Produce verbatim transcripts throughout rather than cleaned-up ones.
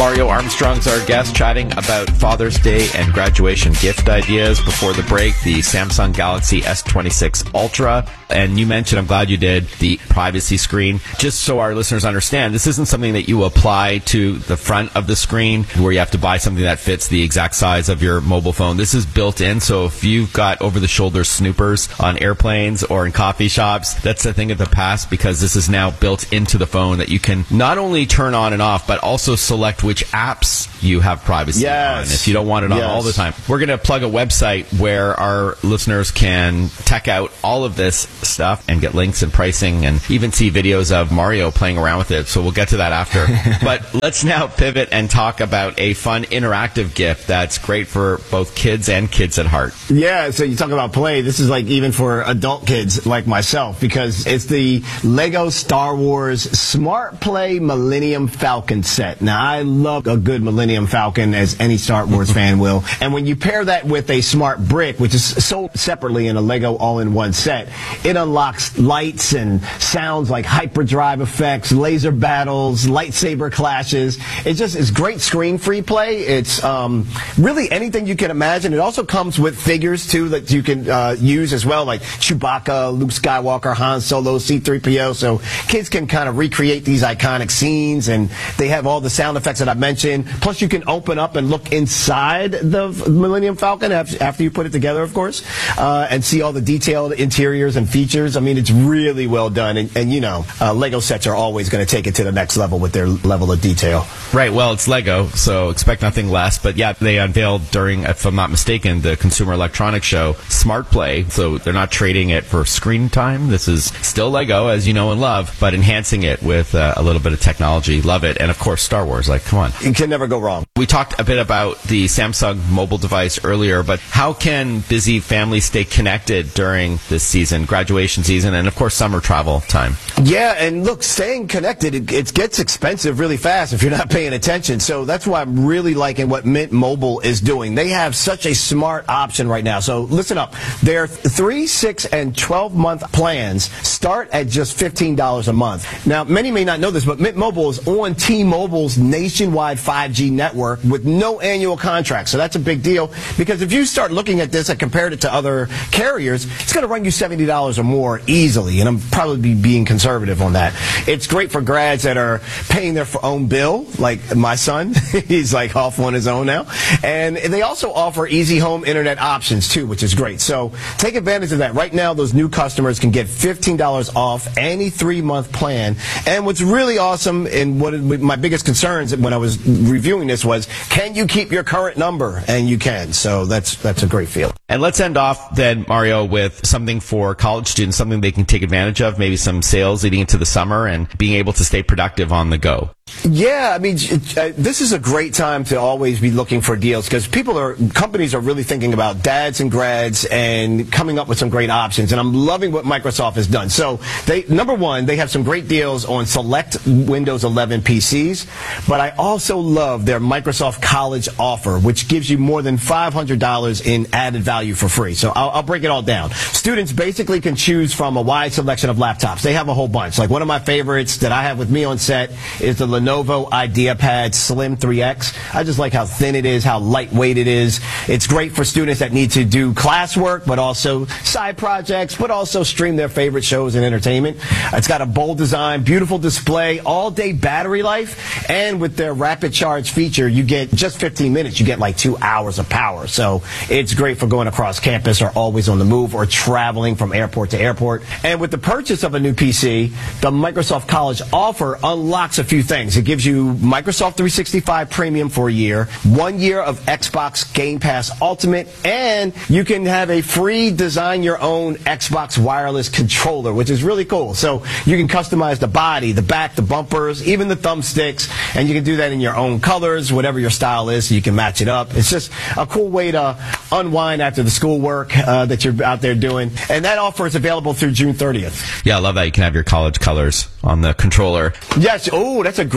Mario Armstrong's our guest, chatting about Father's Day and graduation gift ideas. Before the break, the Samsung Galaxy S twenty-six Ultra. And you mentioned, I'm glad you did, the privacy screen. Just so our listeners understand, this isn't something that you apply to the front of the screen where you have to buy something that fits the exact size of your mobile phone. This is built in, so if you've got over-the-shoulder snoopers on airplanes or in coffee shops, that's a thing of the past, because this is now built into the phone that you can not only turn on and off, but also select which apps you have privacy yes. on if you don't want it on yes. all the time. We're going to plug a website where our listeners can check out all of this stuff and get links and pricing and even see videos of Mario playing around with it. So we'll get to that after. But let's now pivot and talk about a fun interactive gift that's great for both kids and kids at heart. Yeah, so you talk about play. This is like even for adult kids like myself, because it's the Lego Star Wars Smart Play Millennium Falcon set. Now, I love a good Millennium Falcon, as any Star Wars fan will. And when you pair that with a smart brick, which is sold separately in a Lego all-in-one set, it unlocks lights and sounds like hyperdrive effects, laser battles, lightsaber clashes. It just is great screen-free play. It's um, really anything you can imagine. It also comes with figures, too, that you can uh, use as well, like Chewbacca, Luke Skywalker, Han Solo, C three P O. So kids can kind of recreate these iconic scenes, and they have all the sound effects that I mentioned. Plus, you can open up and look inside the Millennium Falcon after you put it together, of course, uh, and see all the detailed interiors and features. I mean, it's really well done. And, and you know, uh, Lego sets are always going to take it to the next level with their level of detail. Right. Well, it's Lego, so expect nothing less. But yeah, they unveiled during, if I'm not mistaken, the Consumer Electronics Show, Smart Play. So they're not trading it for screen time. This is still Lego, as you know and love, but enhancing it with uh, a little bit of technology. Love it. And of course, Star Wars. Like, come on. You can never go wrong. We talked a bit about the Samsung mobile device earlier, but how can busy families stay connected during this season, graduation season, and of course, summer travel time? Yeah, and look, staying connected, it, it gets expensive really fast if you're not paying attention. So that's why I'm really liking what Mint Mobile is doing. They have such a smart option right now. So listen up. Their three, six, and twelve-month plans start at just fifteen dollars a month. Now, many may not know this, but Mint Mobile is on T-Mobile's nationwide five G network with no annual contract. So that's a big deal, because if you start looking at this and compared it to other carriers, it's going to run you seventy dollars or more easily, and I'm probably being conservative on that. It's great for grads that are paying their own bill, like my son. He's like off on his own now. And they also offer easy home internet options too, which is great. So take advantage of that. Right now, those new customers can get fifteen dollars off any three-month plan. And what's really awesome, and what my biggest concerns when I was reviewing this was, can you keep your current number? And you can. So that's that's a great feeling. And let's end off then, Mario, with something for college students, something they can take advantage of, maybe some sales leading into the summer and being able to stay productive on the go. Yeah, I mean, uh, this is a great time to always be looking for deals, because people are, companies are really thinking about dads and grads and coming up with some great options. And I'm loving what Microsoft has done. So, they, number one, they have some great deals on select Windows eleven P Cs. But I also love their Microsoft College offer, which gives you more than five hundred dollars in added value for free. So I'll, I'll break it all down. Students basically can choose from a wide selection of laptops. They have a whole bunch. Like one of my favorites that I have with me on set is the Lenovo IdeaPad Slim three X. I just like how thin it is, how lightweight it is. It's great for students that need to do classwork, but also side projects, but also stream their favorite shows and entertainment. It's got a bold design, beautiful display, all-day battery life, and with their rapid charge feature, you get just fifteen minutes. You get like two hours of power. So it's great for going across campus or always on the move or traveling from airport to airport. And with the purchase of a new P C, the Microsoft College offer unlocks a few things. It gives you Microsoft three sixty-five Premium for a year, one year of Xbox Game Pass Ultimate, and you can have a free design your own Xbox wireless controller, which is really cool. So you can customize the body, the back, the bumpers, even the thumbsticks, and you can do that in your own colors, whatever your style is, so you can match it up. It's just a cool way to unwind after the schoolwork uh, that you're out there doing. And that offer is available through June thirtieth. Yeah, I love that. You can have your college colors on the controller. Yes. Oh, that's a great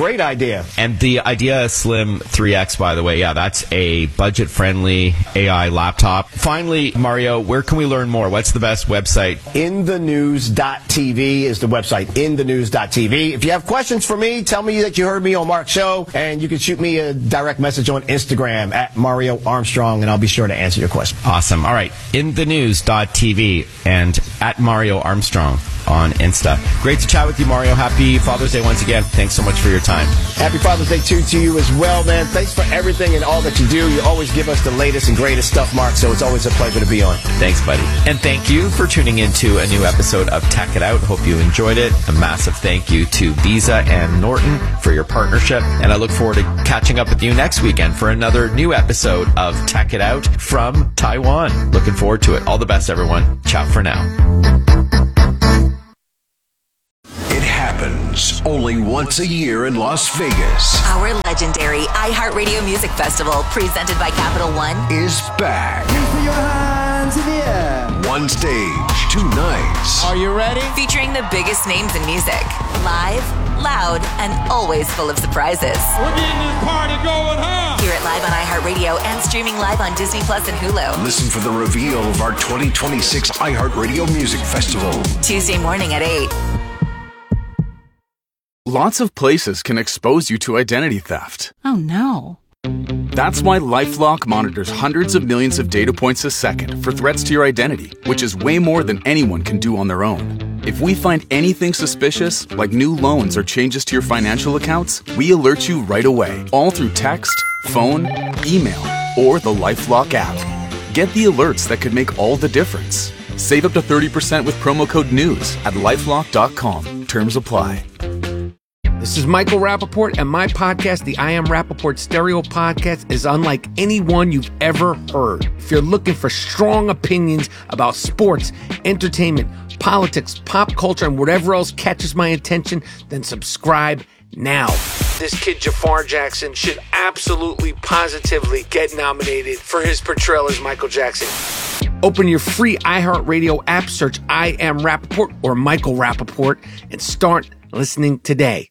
great idea. And the Idea Slim three X, by the way, yeah, that's a budget-friendly A I laptop. Finally, Mario, where can we learn more? What's the best website? in the news dot t v is the website, in the news dot t v. If you have questions for me, tell me that you heard me on Mark's show, and you can shoot me a direct message on Instagram at Mario Armstrong, and I'll be sure to answer your question. Awesome. All right, in the news dot t v and at Mario Armstrong on Insta. Great to chat with you, Mario. Happy Father's Day once again. Thanks so much for your time. Happy Father's Day too to you as well, man. Thanks for everything and all that you do. You always give us the latest and greatest stuff, Mark, so it's always a pleasure to be on. Thanks, buddy. And thank you for tuning into a new episode of Tech It Out. Hope you enjoyed it. A massive thank you to Visa and Norton for your partnership. And I look forward to catching up with you next weekend for another new episode of Tech It Out from Taiwan. Looking forward to it. All the best, everyone. Ciao for now. It happens only once a year in Las Vegas. Our legendary iHeartRadio Music Festival, presented by Capital One, Is back. Put your hands in the air. One stage, two nights. Are you ready? featuring the biggest names in music. Live, loud, and always full of surprises. We're getting this party going, huh? Hear it live on iHeartRadio and streaming live on Disney Plus and Hulu. Listen for the reveal of our twenty twenty-six iHeartRadio Music Festival. Tuesday morning at eight. Lots of places can expose you to identity theft. Oh no. That's why LifeLock monitors hundreds of millions of data points a second for threats to your identity, which is way more than anyone can do on their own. If we find anything suspicious, like new loans or changes to your financial accounts, we alert you right away, all through text, phone, email, or the LifeLock app. Get the alerts that could make all the difference. Save up to thirty percent with promo code NEWS at lifelock dot com. Terms apply. This is Michael Rappaport, and my podcast, the I Am Rappaport Stereo Podcast, is unlike any one you've ever heard. If you're looking for strong opinions about sports, entertainment, politics, pop culture, and whatever else catches my attention, then subscribe now. This kid, Jafar Jackson, should absolutely, positively get nominated for his portrayal as Michael Jackson. Open your free iHeartRadio app, search I Am Rappaport or Michael Rappaport, and start listening today.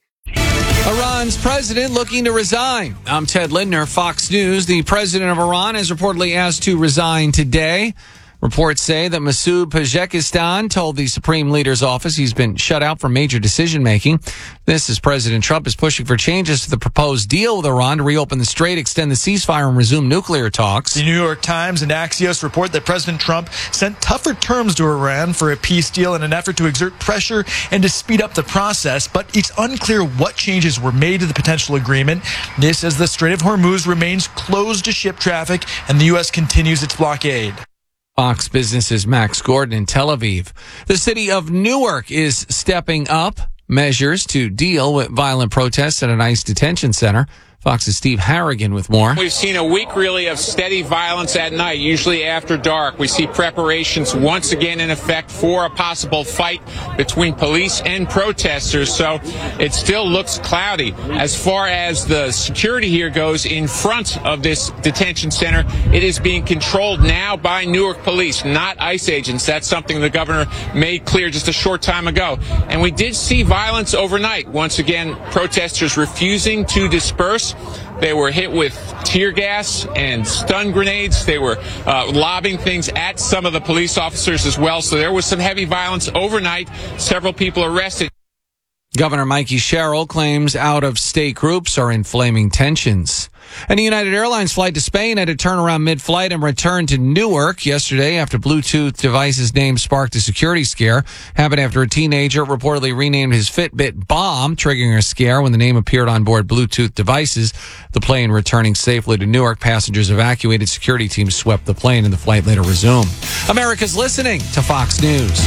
Iran's president looking to resign. I'm Ted Lindner, Fox News. The president of Iran is reportedly asked to resign today. Reports say that Masoud Pezeshkian told the Supreme Leader's office he's been shut out from major decision-making. This as President Trump is pushing for changes to the proposed deal with Iran to reopen the strait, extend the ceasefire, and resume nuclear talks. The New York Times and Axios report that President Trump sent tougher terms to Iran for a peace deal in an effort to exert pressure and to speed up the process, but it's unclear what changes were made to the potential agreement. This as the Strait of Hormuz remains closed to ship traffic and the U S continues its blockade. Fox Business's Max Gordon in Tel Aviv. The city of Newark is stepping up measures to deal with violent protests at an ICE detention center. Fox's Steve Harrigan with more. We've seen a week, really, of steady violence at night, usually after dark. We see preparations once again in effect for a possible fight between police and protesters, so it still looks cloudy. As far as the security here goes in front of this detention center, it is being controlled now by Newark police, not ICE agents. That's something the governor made clear just a short time ago. And we did see violence overnight. Once again, protesters refusing to disperse. They were hit with tear gas and stun grenades. They were uh, lobbing things at some of the police officers as well. So there was some heavy violence overnight. Several people arrested. Governor Mikey Sherrill claims out-of-state groups are inflaming tensions. And a United Airlines flight to Spain had to turn around mid-flight and return to Newark yesterday after Bluetooth device's name sparked a security scare. Happened after a teenager reportedly renamed his Fitbit Bomb, triggering a scare when the name appeared on board Bluetooth devices. The plane returning safely to Newark, passengers evacuated, security teams swept the plane, and the flight later resumed. America's listening to Fox News.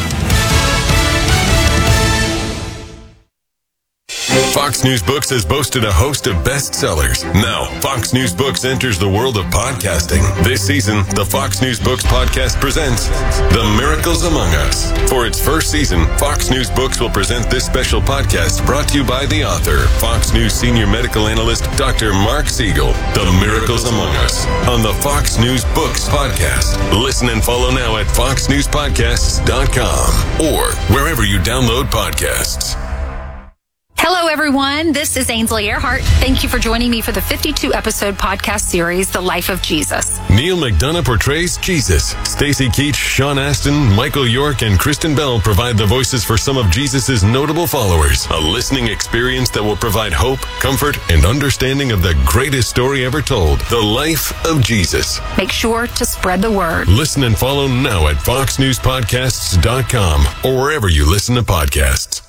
Fox News Books has boasted a host of bestsellers. Now, Fox News Books enters the world of podcasting. This season, the Fox News Books podcast presents The Miracles Among Us. For its first season, Fox News Books will present this special podcast brought to you by the author, Fox News senior medical analyst, Doctor Mark Siegel. The Miracles Among Us on the Fox News Books podcast. Listen and follow now at fox news podcasts dot com or wherever you download podcasts. Hello, everyone. This is Ainsley Earhart. Thank you for joining me for the fifty-two episode podcast series, The Life of Jesus. Neil McDonough portrays Jesus. Stacey Keach, Sean Astin, Michael York, and Kristen Bell provide the voices for some of Jesus' notable followers. A listening experience that will provide hope, comfort, and understanding of the greatest story ever told, The Life of Jesus. Make sure to spread the word. Listen and follow now at fox news podcasts dot com or wherever you listen to podcasts.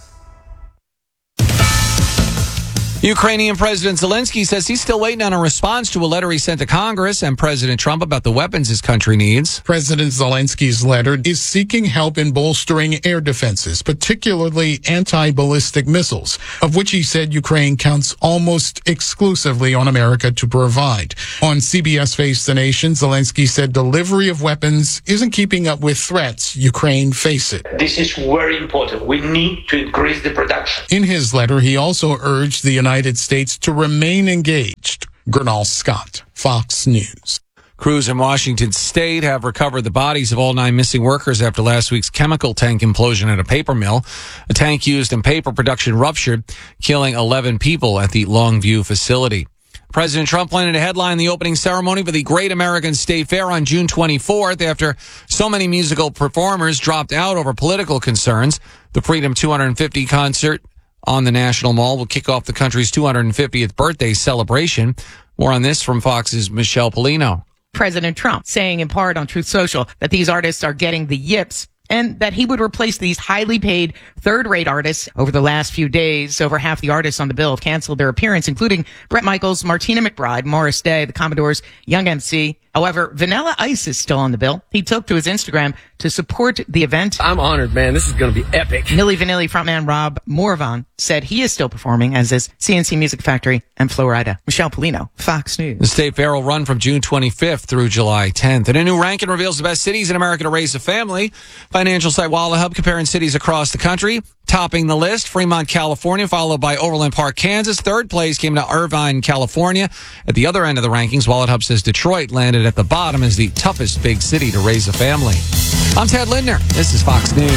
Ukrainian President Zelensky says he's still waiting on a response to a letter he sent to Congress and President Trump about the weapons his country needs. President Zelensky's letter is seeking help in bolstering air defenses, particularly anti-ballistic missiles, of which he said Ukraine counts almost exclusively on America to provide. On C B S Face the Nation, Zelensky said delivery of weapons isn't keeping up with threats Ukraine faces. This is very important. We need to increase the production. In his letter, he also urged the United United States to remain engaged. Gernal Scott, Fox News. Crews in Washington State have recovered the bodies of all nine missing workers after last week's chemical tank implosion at a paper mill. A tank used in paper production ruptured, killing eleven people at the Longview facility. President Trump planning to headline the opening ceremony for the Great American State Fair on June twenty-fourth after so many musical performers dropped out over political concerns. The Freedom two hundred fifty concert on the National Mall will kick off the country's two hundred fiftieth birthday celebration. More on this from Fox's Michelle Polino. President Trump saying in part on Truth Social that these artists are getting the yips and that he would replace these highly paid third-rate artists. Over the last few days, over half the artists on the bill have canceled their appearance, including Bret Michaels, Martina McBride, Morris Day, the Commodores, Young M C. However, Vanilla Ice is still on the bill. He took to his Instagram to support the event. I'm honored, man. This is going to be epic. Milli Vanilli frontman Rob Morvan said he is still performing, as is C N C Music Factory and Flo Rida. Michelle Polino, Fox News. The State Fair will run from June twenty-fifth through July tenth. And a new ranking reveals the best cities in America to raise a family. Financial site Wallet Hub comparing cities across the country. Topping the list, Fremont, California, followed by Overland Park, Kansas. Third place came to Irvine, California. At the other end of the rankings, Wallet Hub says Detroit landed at the bottom as the toughest big city to raise a family. I'm Ted Lindner. This is Fox News.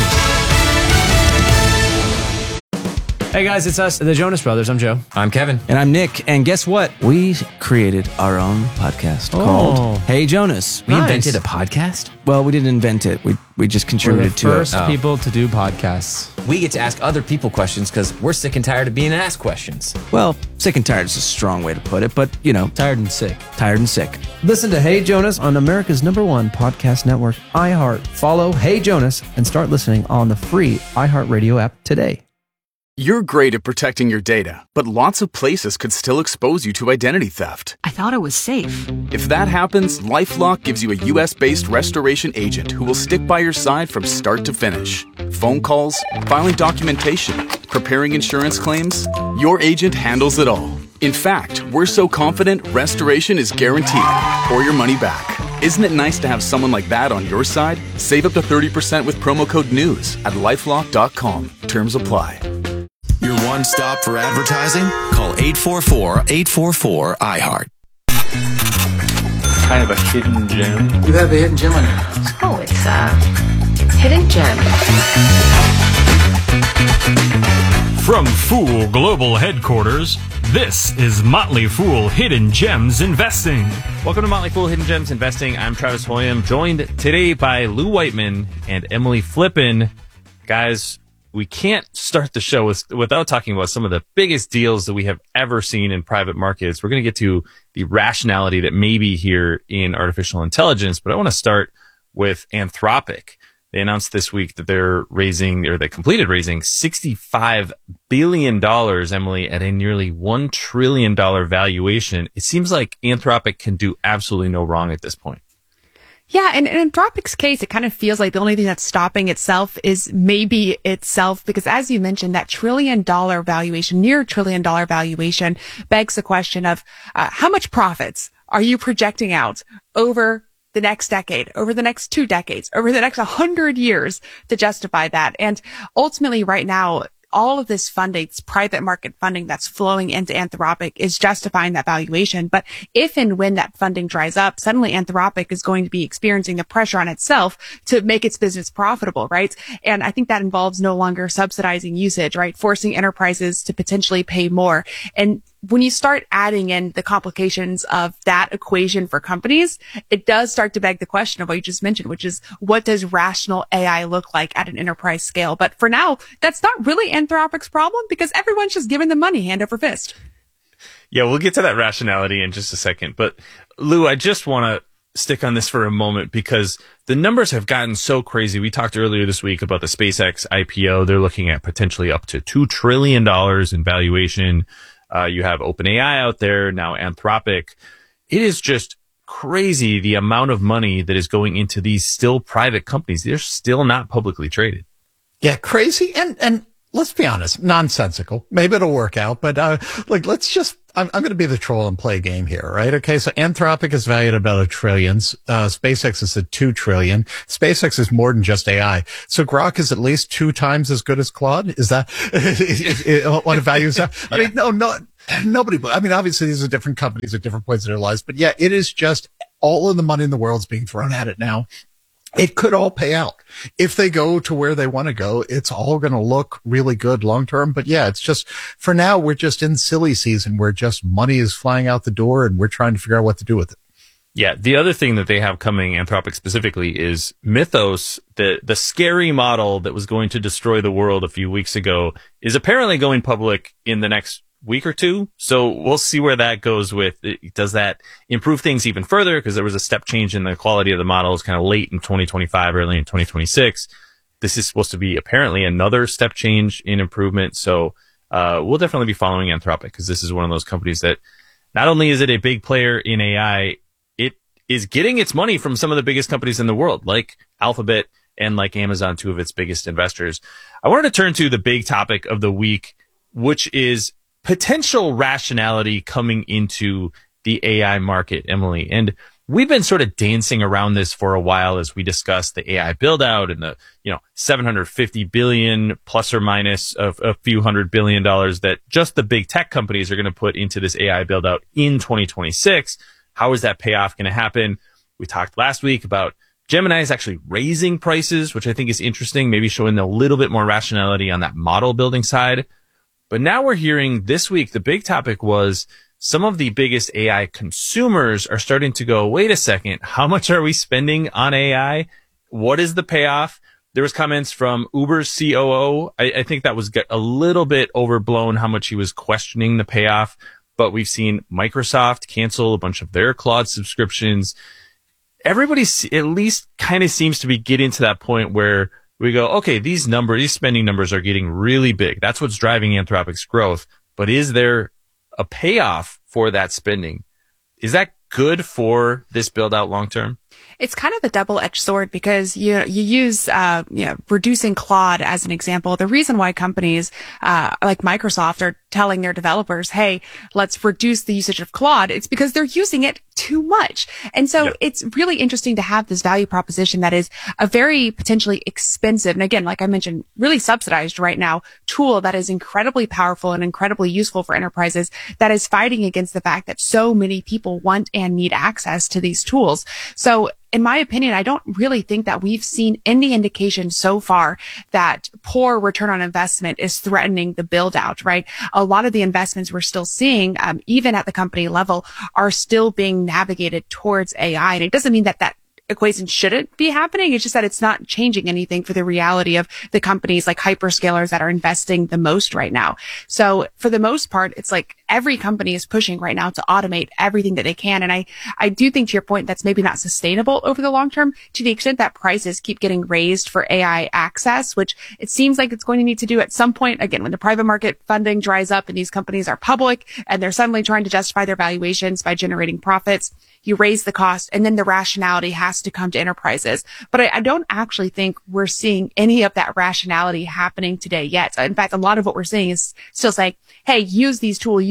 Hey guys, it's us, the Jonas Brothers. I'm Joe. I'm Kevin. And I'm Nick. And guess what? We created our own podcast Oh. called Hey Jonas. We invented a podcast? Well, we didn't invent it. We we just contributed to first it. Oh. people to do podcasts. We get to ask other people questions because we're sick and tired of being asked questions. Well, sick and tired is a strong way to put it, but you know, Tired and sick. tired and sick. Listen to Hey Jonas on America's number one podcast network, iHeart. Follow Hey Jonas and start listening on the free iHeartRadio app today. You're great at protecting your data, but lots of places could still expose you to identity theft. I thought it was safe. If that happens, LifeLock gives you a U S-based restoration agent who will stick by your side from start to finish. Phone calls, filing documentation, preparing insurance claims, your agent handles it all. In fact, we're so confident restoration is guaranteed or your money back. Isn't it nice to have someone like that on your side? Save up to thirty percent with promo code NEWS at lifelock dot com. Terms apply. Your one stop for advertising? Call eight four four, eight four four, I heart. Kind of a hidden gem. You have a hidden gem on your house. Oh, it's a hidden gem. From Fool Global Headquarters, this is Motley Fool Hidden Gems Investing. Welcome to Motley Fool Hidden Gems Investing. I'm Travis Hoyam, joined today by Lou Whiteman and Emily Flippen. Guys, we can't start the show with, without talking about some of the biggest deals that we have ever seen in private markets. We're going to get to the rationality that may be here in artificial intelligence, but I want to start with Anthropic. They announced this week that they're raising, or they completed raising sixty-five billion dollars, Emily, at a nearly one trillion dollars valuation. It seems like Anthropic can do absolutely no wrong at this point. Yeah, and in Anthropic's case, it kind of feels like the only thing that's stopping itself is maybe itself, because as you mentioned, that trillion dollar valuation, near trillion dollar valuation, begs the question of uh, how much profits are you projecting out over the next decade, over the next two decades, over the next one hundred years to justify that? And ultimately right now, all of this funding, this private market funding that's flowing into Anthropic is justifying that valuation. But if and when that funding dries up, suddenly Anthropic is going to be experiencing the pressure on itself to make its business profitable, right? And I think that involves no longer subsidizing usage, right? Forcing enterprises to potentially pay more. And when you start adding in the complications of that equation for companies, it does start to beg the question of what you just mentioned, which is what does rational A I look like at an enterprise scale? But for now, that's not really Anthropic's problem because everyone's just giving them money hand over fist. Yeah, we'll get to that rationality in just a second. But Lou, I just want to stick on this for a moment because the numbers have gotten so crazy. We talked earlier this week about the SpaceX I P O. They're looking at potentially up to two trillion dollars in valuation. Uh, you have OpenAI out there, now Anthropic. It is just crazy the amount of money that is going into these still private companies. They're still not publicly traded. Yeah, crazy. And, and let's be honest, nonsensical. Maybe it'll work out, but, uh, like, let's just, I'm, I'm going to be the troll and play a game here, right? Okay. So Anthropic is valued at about a trillion. Uh, SpaceX is at two trillion. SpaceX is more than just A I. So Grok is at least two times as good as Claude. Is that what it values that? I mean, no, no, nobody, I mean, obviously these are different companies at different points in their lives, but yeah, it is just all of the money in the world is being thrown at it now. It could all pay out. If they go to where they want to go, it's all going to look really good long term. But yeah, it's just, for now, we're just in silly season where just money is flying out the door and we're trying to figure out what to do with it. Yeah, the other thing that they have coming, Anthropic specifically, is Mythos, the, the scary model that was going to destroy the world a few weeks ago, is apparently going public in the next week or two. So we'll see where that goes with. Does that improve things even further? Because there was a step change in the quality of the models kind of late in twenty twenty-five, early in twenty twenty-six. This is supposed to be apparently another step change in improvement. So uh, we'll definitely be following Anthropic because this is one of those companies that not only is it a big player in A I, it is getting its money from some of the biggest companies in the world, like Alphabet and like Amazon, two of its biggest investors. I wanted to turn to the big topic of the week, which is potential rationality coming into the A I market, Emily. And we've been sort of dancing around this for a while as we discuss the A I build out and the, you know, seven hundred fifty billion plus or minus of a few hundred billion dollars that just the big tech companies are going to put into this A I build out in twenty twenty-six. How is that payoff going to happen? We talked last week about Gemini is actually raising prices, which I think is interesting, maybe showing a little bit more rationality on that model building side. But now we're hearing this week, the big topic was some of the biggest A I consumers are starting to go, wait a second, how much are we spending on A I? What is the payoff? There was comments from Uber's C O O. I, I think that was a little bit overblown how much he was questioning the payoff. But we've seen Microsoft cancel a bunch of their Claude subscriptions. Everybody at least kind of seems to be getting to that point where we go, okay, these numbers, these spending numbers are getting really big. That's what's driving Anthropic's growth. But is there a payoff for that spending? Is that good for this build out long term? It's kind of a double-edged sword because you you use uh you know, reducing Claude as an example. The reason why companies uh like Microsoft are telling their developers, hey, let's reduce the usage of Claude, it's because they're using it too much. And so yeah. It's really interesting to have this value proposition that is a very potentially expensive, and again, like I mentioned, really subsidized right now, tool that is incredibly powerful and incredibly useful for enterprises that is fighting against the fact that so many people want and need access to these tools. So in my opinion, I don't really think that we've seen any indication so far that poor return on investment is threatening the build out, right? A lot of the investments we're still seeing, um, even at the company level, are still being navigated towards A I. And it doesn't mean that that equation shouldn't be happening. It's just that it's not changing anything for the reality of the companies like hyperscalers that are investing the most right now. So for the most part, it's like every company is pushing right now to automate everything that they can. And I, I do think, to your point, that's maybe not sustainable over the long term, to the extent that prices keep getting raised for A I access, which it seems like it's going to need to do at some point. Again, when the private market funding dries up and these companies are public and they're suddenly trying to justify their valuations by generating profits, you raise the cost, and then the rationality has to come to enterprises. But I, I don't actually think we're seeing any of that rationality happening today yet. In fact, a lot of what we're seeing is still saying, hey, use these tools, use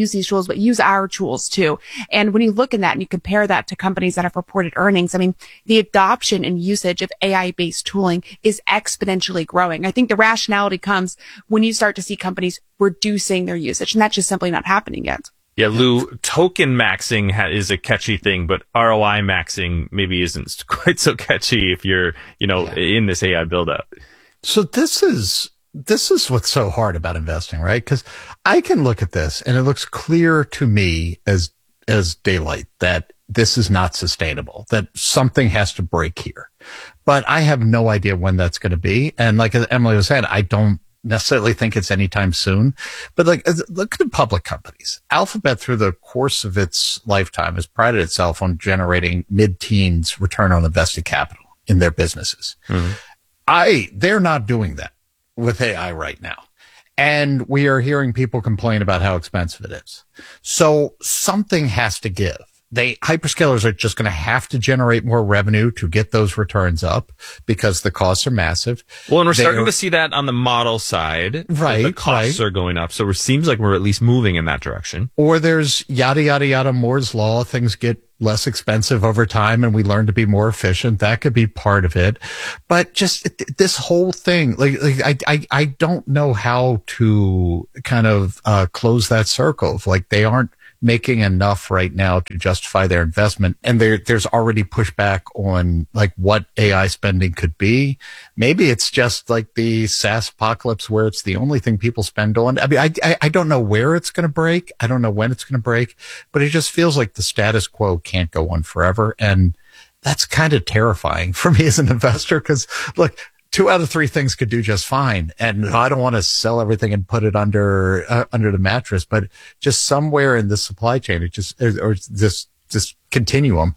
use these tools, but use our tools too. And when you look in that and you compare that to companies that have reported earnings, I mean, the adoption and usage of A I-based tooling is exponentially growing. I think the rationality comes when you start to see companies reducing their usage, and that's just simply not happening yet. Yeah, Lou, token maxing ha- is a catchy thing, but R O I maxing maybe isn't quite so catchy if you're, you know, in this A I build-up. So this is this is what's so hard about investing, right? Because I can look at this and it looks clear to me as as daylight that this is not sustainable, that something has to break here. But I have no idea when that's going to be. And like Emily was saying, I don't necessarily think it's anytime soon. But like, look at the public companies. Alphabet, through the course of its lifetime, has prided itself on generating mid-teens return on invested capital in their businesses. Mm-hmm. I, they're not doing that with A I right now. And we are hearing people complain about how expensive it is. So something has to give. They, hyperscalers are just going to have to generate more revenue to get those returns up because the costs are massive. Well, and we're they starting are, to see that on the model side. Right. The costs right. are going up. So it seems like we're at least moving in that direction. Or there's yada, yada, yada, Moore's law. Things get less expensive over time and we learn to be more efficient. That could be part of it. But just this whole thing, like, like I, I, I don't know how to kind of, uh, close that circle of like they aren't making enough right now to justify their investment. And there, there's already pushback on like what A I spending could be. Maybe it's just like the SaaS apocalypse where it's the only thing people spend on. I mean, I, I, I don't know where it's going to break. I don't know when it's going to break, but it just feels like the status quo can't go on forever. And that's kind of terrifying for me as an investor. Cause look, two out of three things could do just fine. And I don't want to sell everything and put it under, uh, under the mattress, but just somewhere in the supply chain, it just, or, or this, this continuum,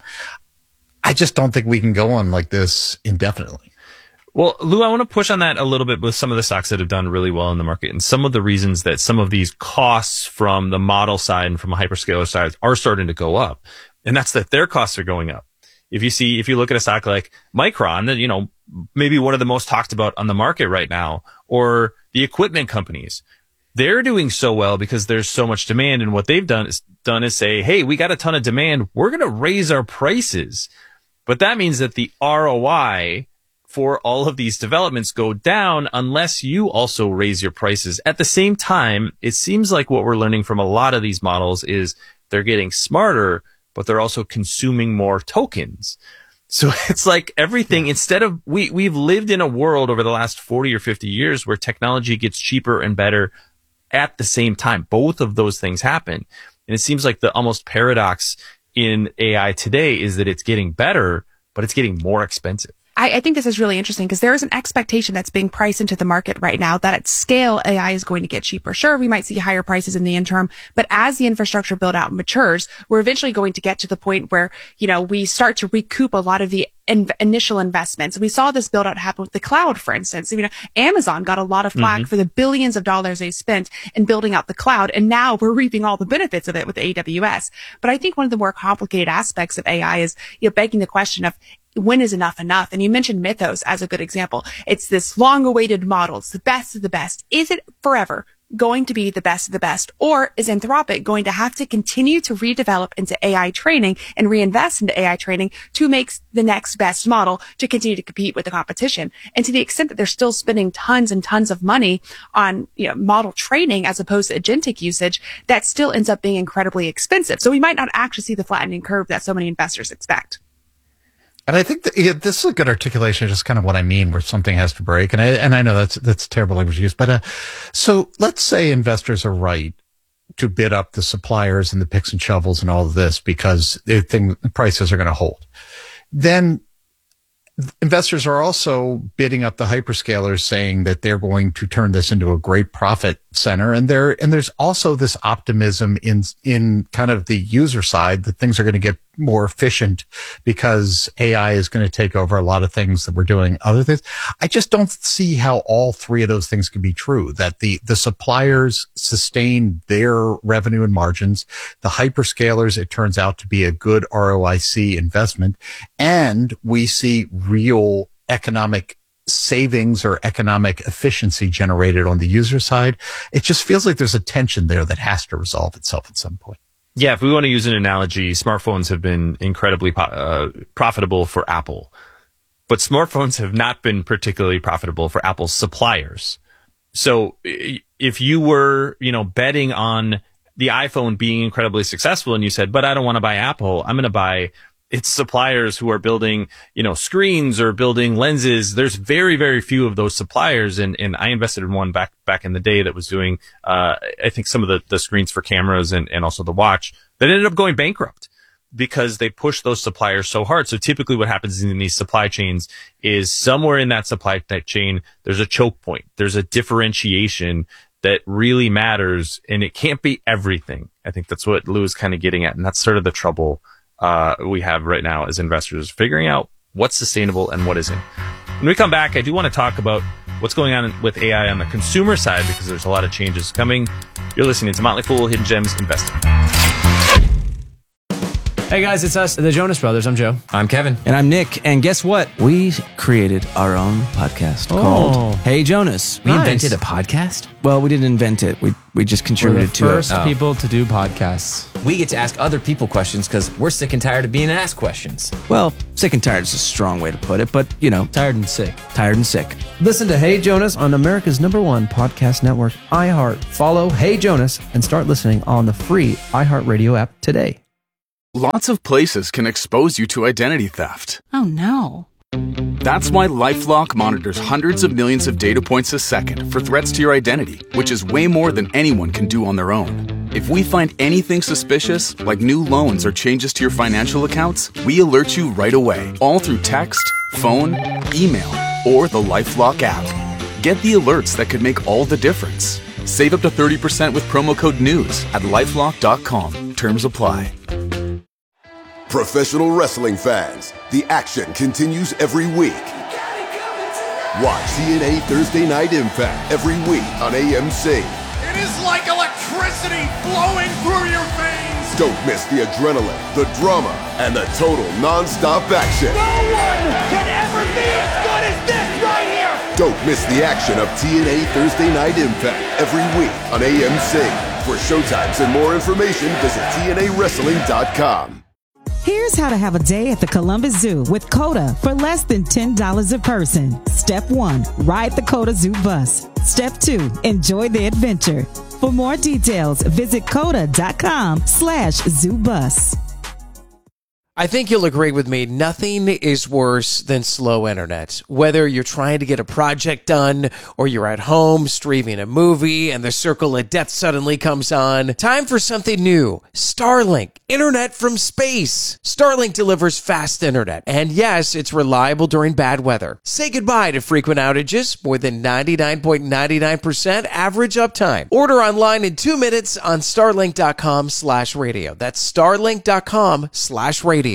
I just don't think we can go on like this indefinitely. Well, Lou, I want to push on that a little bit with some of the stocks that have done really well in the market and some of the reasons that some of these costs from the model side and from a hyperscaler side are starting to go up. And that's that their costs are going up. If you see, if you look at a stock like Micron, that, you know, maybe one of the most talked about on the market right now, or the equipment companies, they're doing so well because there's so much demand. And what they've done is done is say, hey, we got a ton of demand. We're going to raise our prices. But that means that the R O I for all of these developments go down unless you also raise your prices. At the same time, it seems like what we're learning from a lot of these models is they're getting smarter, but they're also consuming more tokens. So it's like everything, instead of, we, we've lived in a world over the last forty or fifty years where technology gets cheaper and better at the same time. Both of those things happen. And it seems like the almost paradox in A I today is that it's getting better, but it's getting more expensive. I, I think this is really interesting because there is an expectation that's being priced into the market right now that at scale, A I is going to get cheaper. Sure, we might see higher prices in the interim, but as the infrastructure build out matures, we're eventually going to get to the point where, you know, we start to recoup a lot of the in- initial investments. We saw this build out happen with the cloud, for instance. You know, Amazon got a lot of flack mm-hmm. for the billions of dollars they spent in building out the cloud, and now we're reaping all the benefits of it with A W S. But I think one of the more complicated aspects of A I is, you know, begging the question of, when is enough enough? And you mentioned Mythos as a good example. It's this long-awaited model. It's the best of the best. Is it forever going to be the best of the best? Or is Anthropic going to have to continue to redevelop into A I training and reinvest into A I training to make the next best model to continue to compete with the competition? And to the extent that they're still spending tons and tons of money on, you know, model training as opposed to agentic usage, that still ends up being incredibly expensive. So we might not actually see the flattening curve that so many investors expect. And I think that, yeah, this is a good articulation of just kind of what I mean, where something has to break. And I, and I know that's, that's terrible language use, but, uh, so let's say investors are right to bid up the suppliers and the picks and shovels and all of this because they think prices are going to hold. Then investors are also bidding up the hyperscalers saying that they're going to turn this into a great profit center. And there, and there's also this optimism in, in kind of the user side that things are going to get more efficient because A I is going to take over a lot of things that we're doing other things. I just don't see how all three of those things can be true, that the, the suppliers sustain their revenue and margins. The hyperscalers, it turns out to be a good R O I C investment. And we see real economic savings or economic efficiency generated on the user side. It just feels like there's a tension there that has to resolve itself at some point. Yeah, if we want to use an analogy, smartphones have been incredibly po- uh, profitable for Apple, but smartphones have not been particularly profitable for Apple's suppliers. So if you were, you know, betting on the iPhone being incredibly successful and you said, but I don't want to buy Apple, I'm going to buy its suppliers who are building, you know, screens or building lenses. There's very, very few of those suppliers. And, and I invested in one back, back in the day that was doing, uh, I think some of the, the screens for cameras and, and also the watch that ended up going bankrupt because they pushed those suppliers so hard. So typically what happens in these supply chains is somewhere in that supply chain, there's a choke point. There's a differentiation that really matters, and it can't be everything. I think that's what Lou is kind of getting at. And that's sort of the trouble uh, we have right now as investors, figuring out what's sustainable and what isn't. When we come back, I do want to talk about what's going on with A I on the consumer side, because there's a lot of changes coming. You're listening to Motley Fool, Hidden Gems Investing. Hey guys, it's us, the Jonas Brothers. I'm Joe. I'm Kevin. And I'm Nick. And guess what? We created our own podcast Oh. called Hey Jonas. We Nice. invented a podcast? Well, we didn't invent it. We we just contributed to first it. people to do podcasts. We get to ask other people questions because we're sick and tired of being asked questions. Well, sick and tired is a strong way to put it, but you know, tired and sick. Tired and sick. Listen to Hey Jonas on America's number one podcast network, iHeart. Follow Hey Jonas and start listening on the free iHeartRadio app today. Lots of places can expose you to identity theft. Oh no. That's why LifeLock monitors hundreds of millions of data points a second for threats to your identity, which is way more than anyone can do on their own. If we find anything suspicious, like new loans or changes to your financial accounts, we alert you right away, all through text, phone, email, or the LifeLock app. Get the alerts that could make all the difference. Save up to thirty percent with promo code NEWS at lifelock dot com. Terms apply. Professional wrestling fans, the action continues every week. Watch T N A Thursday Night Impact every week on A M C. It is like electricity flowing through your veins. Don't miss the adrenaline, the drama, and the total non-stop action. No one can ever be as good as this right here. Don't miss the action of T N A Thursday Night Impact every week on A M C. For showtimes and more information, visit T N A wrestling dot com. Here's how to have a day at the Columbus Zoo with COTA for less than ten dollars a person. Step one, ride the COTA Zoo bus. Step two, enjoy the adventure. For more details, visit COTA.com slash zoo bus. I think you'll agree with me, nothing is worse than slow internet. Whether you're trying to get a project done or you're at home streaming a movie and the circle of death suddenly comes on, time for something new. Starlink, internet from space. Starlink delivers fast internet, and yes, it's reliable during bad weather. Say goodbye to frequent outages, more than ninety-nine point nine nine percent average uptime. Order online in two minutes on starlink.com slash radio. That's starlink.com slash radio.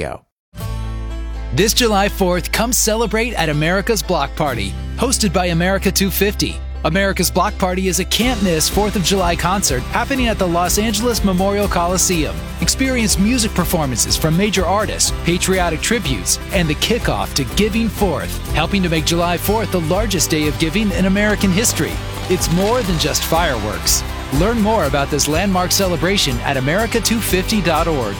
This July fourth, come celebrate at America's Block Party, hosted by America two fifty. America's Block Party is a can't-miss fourth of July concert happening at the Los Angeles Memorial Coliseum. Experience music performances from major artists, patriotic tributes, and the kickoff to Giving Fourth, helping to make July fourth the largest day of giving in American history. It's more than just fireworks. Learn more about this landmark celebration at america two fifty dot org.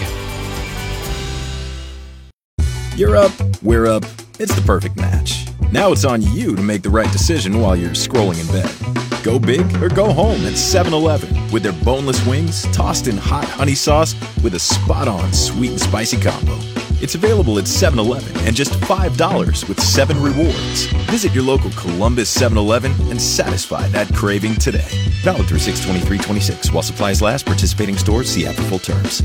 You're up, we're up. It's the perfect match. Now it's on you to make the right decision while you're scrolling in bed. Go big or go home at seven eleven with their boneless wings tossed in hot honey sauce with a spot-on sweet and spicy combo. It's available at seven eleven and just five dollars with seven rewards. Visit your local Columbus seven eleven and satisfy that craving today. Valid through six twenty-three twenty-six. While supplies last, participating stores see app for full terms.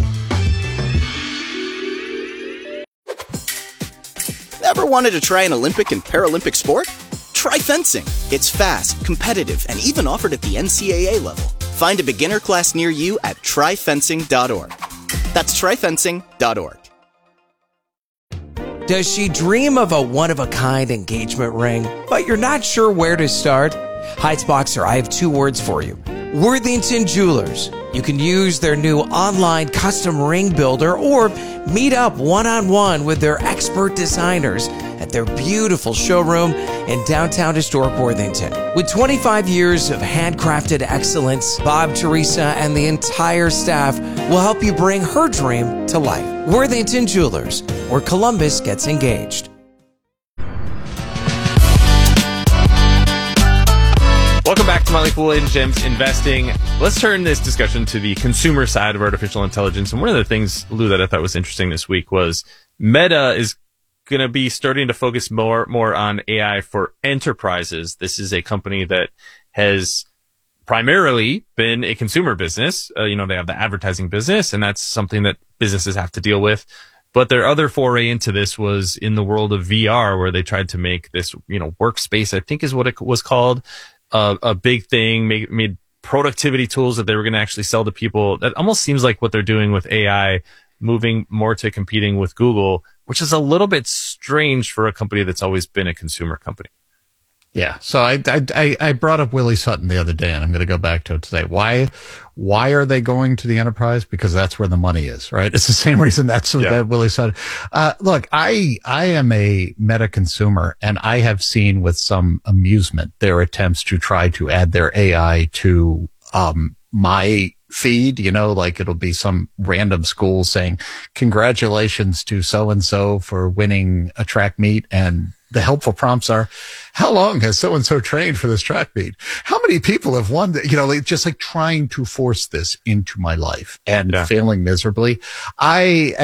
Ever wanted to try an Olympic and Paralympic sport? Try fencing. It's fast, competitive, and even offered at the N C A A level. Find a beginner class near you at try fencing dot org. That's try fencing dot org. Does she dream of a one-of-a-kind engagement ring, but you're not sure where to start? Heights Boxer, I have two words for you. Worthington Jewelers. You can use their new online custom ring builder or meet up one-on-one with their expert designers at their beautiful showroom in downtown historic Worthington. With twenty-five years of handcrafted excellence, Bob, Teresa, and the entire staff will help you bring her dream to life. Worthington Jewelers, where Columbus gets engaged. Welcome back to Motley Fool Hidden Gems Investing. Let's turn this discussion to the consumer side of artificial intelligence. And one of the things, Lou, that I thought was interesting this week was Meta is going to be starting to focus more more on A I for enterprises. This is a company that has primarily been a consumer business. Uh, you know, they have the advertising business, and that's something that businesses have to deal with. But their other foray into this was in the world of V R, where they tried to make this, you know, workspace, I think is what it was called. Uh, a big thing, made, made productivity tools that they were going to actually sell to people. That almost seems like what they're doing with A I, moving more to competing with Google, which is a little bit strange for a company that's always been a consumer company. Yeah. So I, I, I brought up Willie Sutton the other day, and I'm going to go back to it today. Why, why are they going to the enterprise? Because that's where the money is, right? It's the same reason that's what Yeah. that Willie Sutton. Uh, look, I, I am a Meta consumer, and I have seen with some amusement their attempts to try to add their A I to, um, my feed, you know, like it'll be some random school saying, congratulations to so-and-so for winning a track meet. And the helpful prompts are, how long has so-and-so trained for this track meet? How many people have won? The, you know, like, just like trying to force this into my life and Yeah. failing miserably. I,